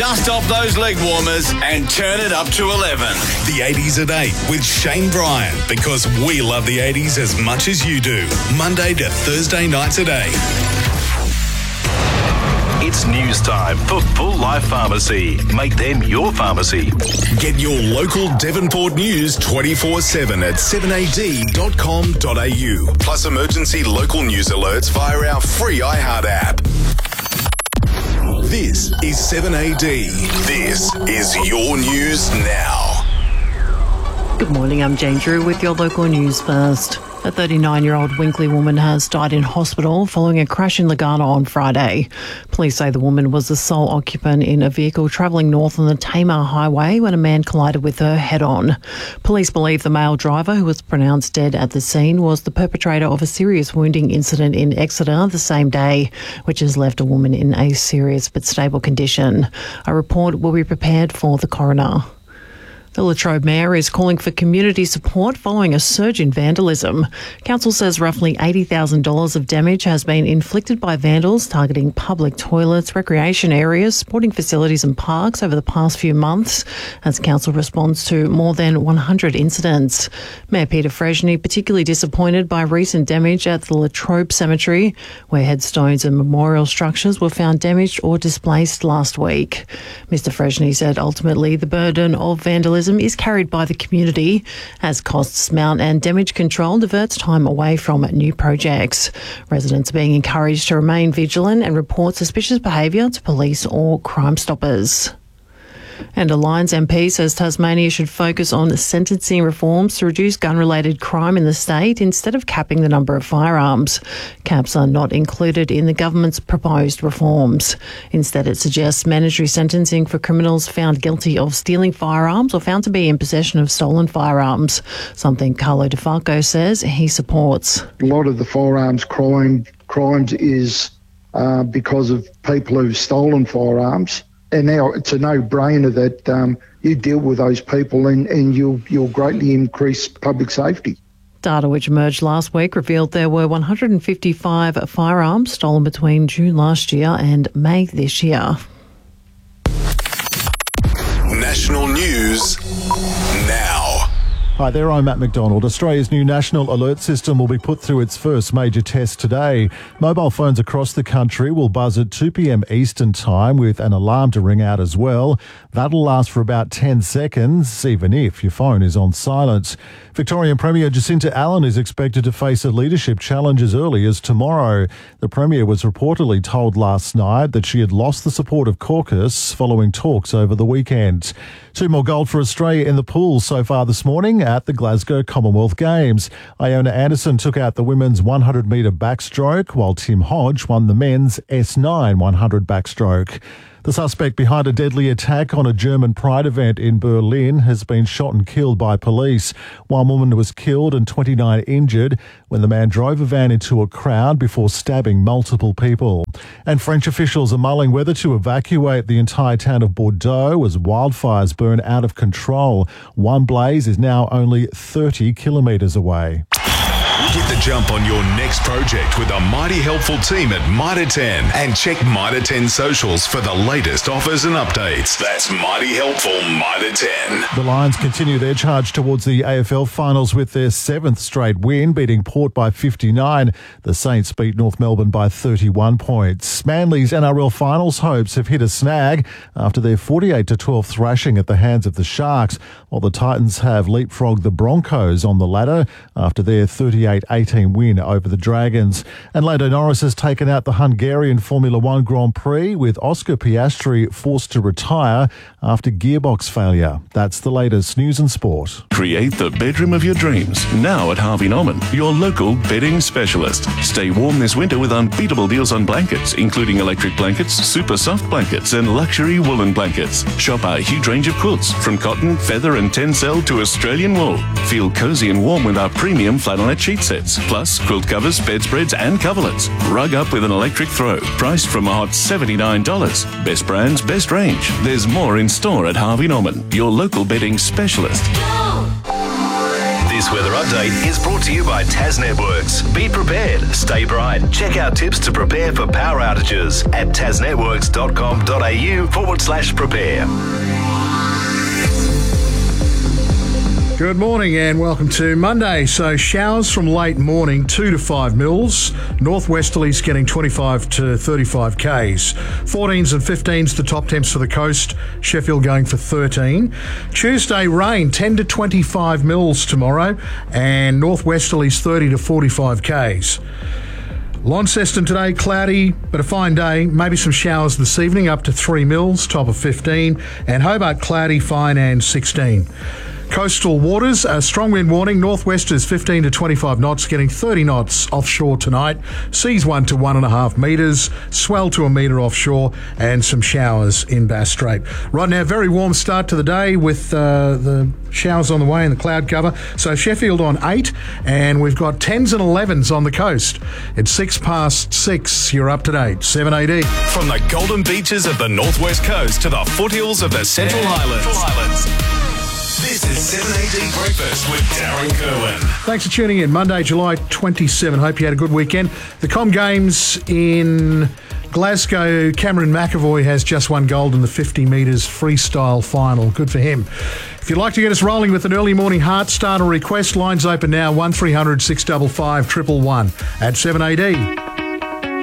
Dust off those leg warmers and turn it up to 11. The 80s at 8 with Shane Bryan, because we love the 80s as much as you do. Monday to Thursday nights at 8. It's news time for Full Life Pharmacy. Make them your pharmacy. Get your local Devonport news 24/7 at 7ad.com.au. Plus emergency local news alerts via our free iHeart app. This is 7AD. This is your news now. Good morning, I'm Jane Drew with your local news first. A 39-year-old Winkley woman has died in hospital following a crash in Lagana on Friday. Police say the woman was the sole occupant in a vehicle travelling north on the Tamar Highway when a man collided with her head-on. Police believe the male driver, who was pronounced dead at the scene, was the perpetrator of a serious wounding incident in Exeter the same day, which has left a woman in a serious but stable condition. A report will be prepared for the coroner. The Latrobe Mayor is calling for community support following a surge in vandalism. Council says roughly $80,000 of damage has been inflicted by vandals targeting public toilets, recreation areas, sporting facilities and parks over the past few months as Council responds to more than 100 incidents. Mayor Peter Freshney particularly disappointed by recent damage at the Latrobe Cemetery, where headstones and memorial structures were found damaged or displaced last week. Mr Freshney said ultimately the burden of vandalism is carried by the community as costs mount and damage control diverts time away from new projects. Residents are being encouraged to remain vigilant and report suspicious behaviour to police or Crime Stoppers. And a Lions MP says Tasmania should focus on sentencing reforms to reduce gun-related crime in the state instead of capping the number of firearms. Caps are not included in the government's proposed reforms. Instead, it suggests mandatory sentencing for criminals found guilty of stealing firearms or found to be in possession of stolen firearms, something Carlo De Falco says he supports. A lot of the firearms crimes is because of people who've stolen firearms. And now it's a no-brainer that you deal with those people and you'll greatly increase public safety. Data which emerged last week revealed there were 155 firearms stolen between June last year and May this year. National news now. Hi there, I'm Matt McDonald. Australia's new National Alert System will be put through its first major test today. Mobile phones across the country will buzz at 2 p.m. Eastern Time with an alarm to ring out as well. That'll last for about 10 seconds, even if your phone is on silent. Victorian Premier Jacinta Allen is expected to face a leadership challenge as early as tomorrow. The Premier was reportedly told last night that she had lost the support of caucus following talks over the weekend. 2 more gold for Australia in the pool so far this morning at the Glasgow Commonwealth Games. Iona Anderson took out the women's 100-metre backstroke, while Tim Hodge won the men's S9 100 backstroke. The suspect behind a deadly attack on a German Pride event in Berlin has been shot and killed by police. One woman was killed and 29 injured when the man drove a van into a crowd before stabbing multiple people. And French officials are mulling whether to evacuate the entire town of Bordeaux as wildfires burn out of control. One blaze is now only 30 kilometres away. Get the jump on your next project with a mighty helpful team at Mitre 10 and check Mitre 10 socials for the latest offers and updates. That's mighty helpful Mitre 10. The Lions continue their charge towards the AFL finals with their 7th straight win, beating Port by 59. The Saints beat North Melbourne by 31 points. Manly's NRL finals hopes have hit a snag after their 48-12 thrashing at the hands of the Sharks, while the Titans have leapfrogged the Broncos on the ladder after their 38-18 win over the Dragons. And Lando Norris has taken out the Hungarian Formula One Grand Prix with Oscar Piastri forced to retire after gearbox failure. That's the latest news and sport. Create the bedroom of your dreams now at Harvey Norman, your local bedding specialist. Stay warm this winter with unbeatable deals on blankets, including electric blankets, super soft blankets, and luxury woolen blankets. Shop our huge range of quilts, from cotton, feather, and tencel to Australian wool. Feel cozy and warm with our premium flannelette sheet sets, plus quilt covers, bedspreads, and coverlets. Rug up with an electric throw, priced from a hot $79. Best brands, best range. There's more in store at Harvey Norman, your local bedding specialist. This weather update is brought to you by Tas Networks. Be prepared, stay bright. Check out tips to prepare for power outages at tasnetworks.com.au/prepare. Good morning and welcome to Monday. So showers from late morning, 2 to 5 mils. Northwesterlies getting 25 to 35 Ks. 14s and 15s the top temps for the coast. Sheffield going for 13. Tuesday rain, 10 to 25 mils tomorrow. And northwesterlies 30 to 45 Ks. Launceston today, cloudy, but a fine day. Maybe some showers this evening, up to 3 mils, top of 15. And Hobart, cloudy, fine, and 16. Coastal waters, a strong wind warning. Northwesters 15 to 25 knots, getting 30 knots offshore tonight. Seas 1 to 1.5 metres, swell to a metre offshore, and some showers in Bass Strait. Right now, very warm start to the day with the showers on the way and the cloud cover. So Sheffield on 8, and we've got 10s and 11s on the coast. It's 6:06. You're up to date. 7 AD. From the golden beaches of the northwest coast to the foothills of the Central Highlands. This is 7AD Breakfast with Darren Kerwin. Thanks for tuning in. Monday, July 27. Hope you had a good weekend. The Com Games in Glasgow, Cameron McAvoy has just won gold in the 50 metres freestyle final. Good for him. If you'd like to get us rolling with an early morning heart starter request, lines open now, 1300 655 111 at 7AD.